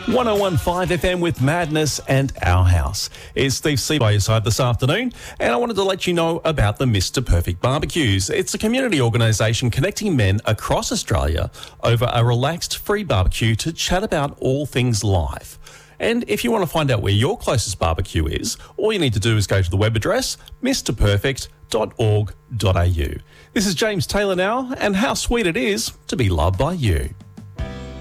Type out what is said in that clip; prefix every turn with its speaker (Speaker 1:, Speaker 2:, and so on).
Speaker 1: 101.5 FM with Madness and Our House. It's Steve C by your side this afternoon, and I wanted to let you know about the Mr. Perfect Barbecues. It's a community organisation connecting men across Australia over a relaxed free barbecue to chat about all things life. And if you want to find out where your closest barbecue is, all you need to do is go to the web address mrperfect.org.au. This is James Taylor now, and how sweet it is to be loved by you.